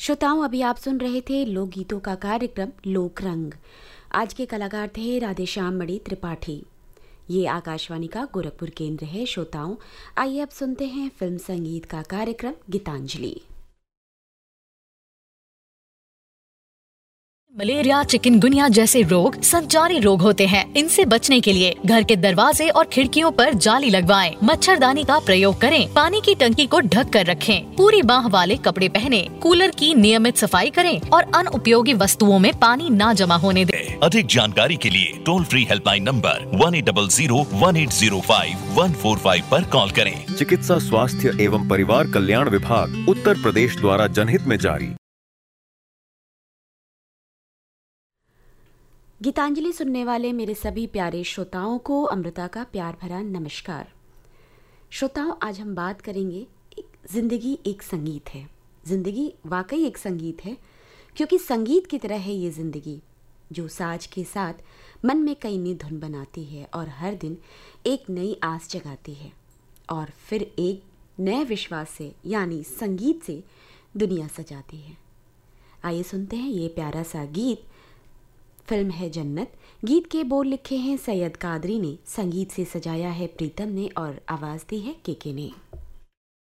श्रोताओं, अभी आप सुन रहे थे लोकगीतों का कार्यक्रम लोक रंग। आज के कलाकार थे राधेश्याम मणि त्रिपाठी। ये आकाशवाणी का गोरखपुर केंद्र है। श्रोताओं, आइए अब सुनते हैं फिल्म संगीत का कार्यक्रम गीतांजलि। मलेरिया, चिकनगुनिया जैसे रोग संचारी रोग होते हैं। इनसे बचने के लिए घर के दरवाजे और खिड़कियों पर जाली लगवाएं। मच्छरदानी का प्रयोग करें। पानी की टंकी को ढक कर रखें। पूरी बाह वाले कपड़े पहने। कूलर की नियमित सफाई करें और अनुपयोगी वस्तुओं में पानी ना जमा होने दें। अधिक जानकारी के लिए टोल फ्री हेल्पलाइन नंबर 1800-1805-145 पर कॉल करें। चिकित्सा, स्वास्थ्य एवं परिवार कल्याण विभाग, उत्तर प्रदेश द्वारा जनहित में जारी। गीतांजलि सुनने वाले मेरे सभी प्यारे श्रोताओं को अमृता का प्यार भरा नमस्कार। श्रोताओं, आज हम बात करेंगे जिंदगी एक संगीत है। जिंदगी वाकई एक संगीत है, क्योंकि संगीत की तरह है ये जिंदगी, जो साज के साथ मन में कई नई धुन बनाती है और हर दिन एक नई आस जगाती है और फिर एक नए विश्वास से यानी संगीत से दुनिया सजाती है। आइए सुनते हैं ये प्यारा सा गीत। फिल्म है जन्नत। गीत के बोल लिखे हैं सैयद कादरी ने, संगीत से सजाया है प्रीतम ने और आवाज़ दी है केके ने।